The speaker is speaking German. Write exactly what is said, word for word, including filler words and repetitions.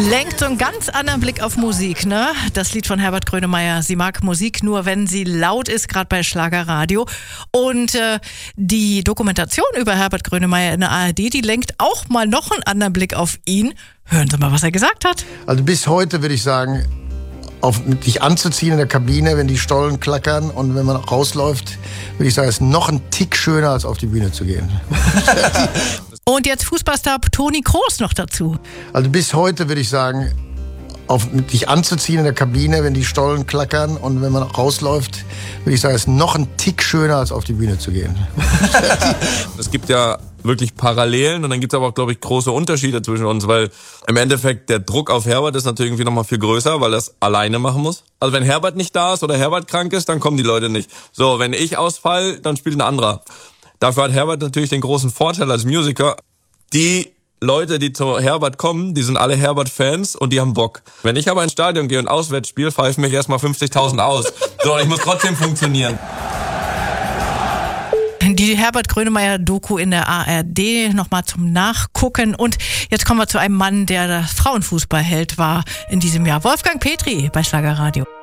Lenkt so einen ganz anderen Blick auf Musik, ne? Das Lied von Herbert Grönemeyer. Sie mag Musik nur, wenn sie laut ist, gerade bei Schlagerradio. Und äh, die Dokumentation über Herbert Grönemeyer in der A R D, die lenkt auch mal noch einen anderen Blick auf ihn. Hören Sie mal, was er gesagt hat. Also bis heute würde ich sagen, auf dich anzuziehen in der Kabine, wenn die Stollen klackern und wenn man rausläuft, würde ich sagen, ist noch ein Tick schöner, als auf die Bühne zu gehen. Und jetzt Fußballstar Toni Kroos noch dazu. Also bis heute würde ich sagen, auf dich anzuziehen in der Kabine, wenn die Stollen klackern und wenn man rausläuft, würde ich sagen, ist noch ein Tick schöner, als auf die Bühne zu gehen. Es gibt ja wirklich Parallelen und dann gibt es aber auch, glaube ich, große Unterschiede zwischen uns, weil im Endeffekt der Druck auf Herbert ist natürlich irgendwie nochmal viel größer, weil er es alleine machen muss. Also wenn Herbert nicht da ist oder Herbert krank ist, dann kommen die Leute nicht. So, wenn ich ausfall, dann spielt ein anderer. Dafür hat Herbert natürlich den großen Vorteil als Musiker. Die Leute, die zu Herbert kommen, die sind alle Herbert-Fans und die haben Bock. Wenn ich aber ins Stadion gehe und auswärts spiele, pfeifen mich erstmal fünfzigtausend aus. So, ich muss trotzdem funktionieren. Die Herbert Grönemeyer-Doku in der A R D nochmal zum Nachgucken. Und jetzt kommen wir zu einem Mann, der der Frauenfußballheld war in diesem Jahr. Wolfgang Petri bei Schlagerradio.